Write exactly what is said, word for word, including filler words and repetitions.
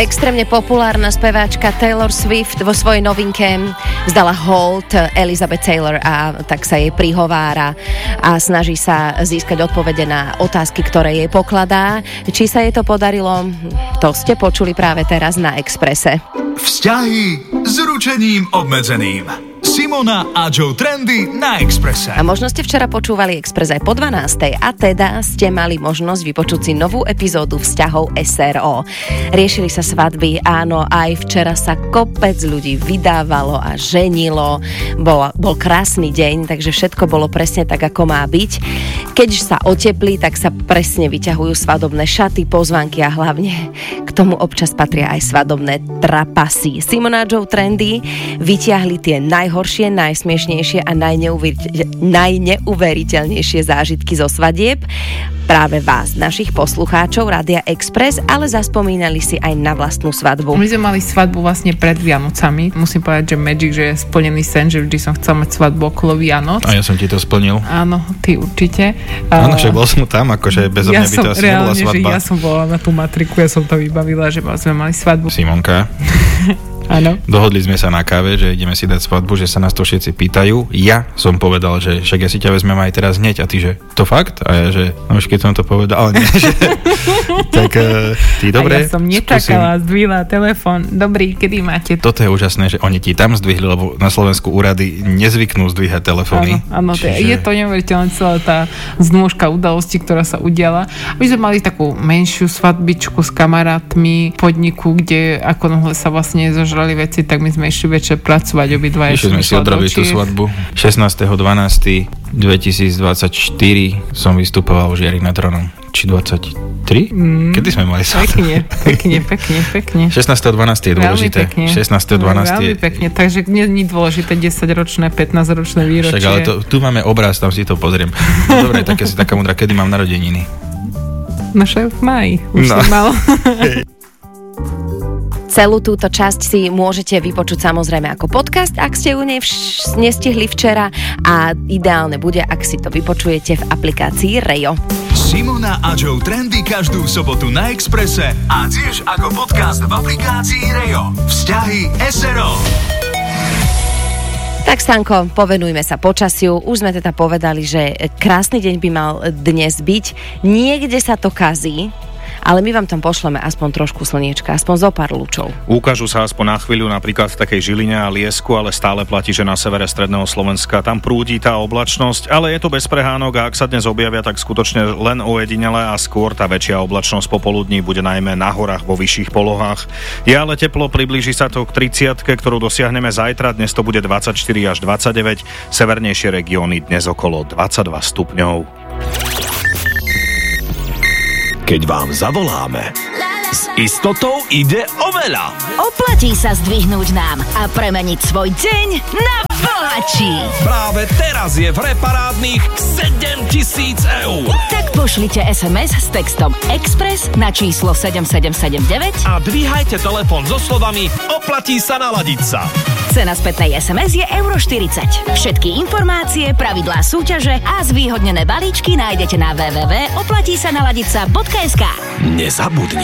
Extrémne populárna speváčka Taylor Swift vo svojej novinke vzdala hold Elizabeth Taylor a tak sa jej prihovára a snaží sa získať odpovede na otázky, ktoré jej pokladá. Či sa jej to podarilo, to ste počuli práve teraz na Expresse. Vzťahy s ručením obmedzeným. Simona a Joe Trendy na Expresse. A možno ste včera počúvali Express aj po dvanástej a teda ste mali možnosť vypočuť si novú epizódu Vzťahov es er o. Riešili sa svadby, áno, aj včera sa kopec ľudí vydávalo a ženilo. Bol, bol krásny deň, takže všetko bolo presne tak, ako má byť. Keď sa oteplí, tak sa presne vyťahujú svadobné šaty, pozvánky a hlavne k tomu občas patria aj svadobné trapasy. Simona a Joe Trendy vyťahli tie najhoršie horšie, najsmiešnejšie a najneuveriteľ, najneuveriteľnejšie zážitky zo svadieb. Práve vás, našich poslucháčov Rádia Express, ale zaspomínali si aj na vlastnú svadbu. My sme mali svadbu vlastne pred Vianocami. Musím povedať, že Magic, že je splnený sen, že vždy som chcel mať svadbu okolo Vianoc. A ja som ti to splnil. Áno, ty určite. Áno, však bol som tam, akože bez ja mňa by to asi nebola svadba. Ja som bola na tú matriku, ja som to vybavila, že sme mali svadbu. Simonka. Áno. Dohodli sme sa na káve, že ideme si dať svadbu, že sa nás to všetci pýtajú. Ja som povedal, že však ja si ťa vezmem aj teraz hneď. A ty, že to fakt? A ja, že no už keď som to povedal, ale nie, že tak uh, ty dobre. A ja som nečakala, zdvihla telefón. Dobrý, kedy máte? Toto je úžasné, že oni ti tam zdvihli, lebo na Slovensku úrady nezvyknú zdvíhať telefóny. Áno, áno, Čiže... je to neuveriteľné celá tá znôžka udalostí, ktorá sa udiala. My sme mali takú menšiu svadbičku s kamarátmi podniku, kde ako nohle sa vlastne zožrali veci, tak my sme išli večer pracovať obidva. Išli sme si odrobiť tú svadbu. šestnásteho decembra dvetisícdvadsaťštyri som vystupoval už Žiari nad Hronom. Či dvadsaťtri? Mm, Kedy sme mali svadbu? Pekne, pekne, pekne, pekne. šestnásteho decembra je dôležité. šestnásteho decembra Veľmi pekne, takže nie je dôležité desaťročné, pätnásťročné výročie. Však ale to, tu máme obraz, tam si to pozriem. No dobre, také si taká múdra, kedy mám narodeniny? No však v máji, už no. som mal. Celú túto časť si môžete vypočuť samozrejme ako podcast, ak ste ju nevš- nestihli včera, a ideálne bude, ak si to vypočujete v aplikácii Rejo. Simona a Joe Trendy každú sobotu na Expresse a tiež ako podcast v aplikácii Rejo. Vzťahy es er o. Tak Stanko, povenujme sa počasiu. Už sme teda povedali, že krásny deň by mal dnes byť. Niekde sa to kazí, ale my vám tam pošleme aspoň trošku slniečka, aspoň zo pár lúčov. Ukážu sa aspoň na chvíľu napríklad v takej Žiline a Liesku, ale stále platí, že na severe stredného Slovenska tam prúdi tá oblačnosť, ale je to bez prehánok a ak sa dnes objavia, tak skutočne len ojedinele a skôr tá väčšia oblačnosť popoludní bude najmä na horách vo vyšších polohách. Je ale teplo, priblíži sa to k tridsiatke, ktorú dosiahneme zajtra, dnes to bude dvadsaťštyri až dvadsaťdeväť, severnejšie regióny dnes okolo dvadsaťdva stupňov. Keď vám zavoláme, s istotou ide o veľa. Oplatí sa zdvihnúť nám a premeniť svoj deň na bohatší. Práve teraz je v reparádnych sedemtisíc eur. Tak pošlite es em es s textom Express na číslo sedem sedem sedem deväť a dvíhajte telefón so slovami oplatí sa naladiť sa. Cena spätnej es em es je euro štyridsať. Všetky informácie, pravidlá súťaže a zvýhodnené balíčky nájdete na w w w bodka oplatí sa naladiť sa bodka es ká. Nezabudni.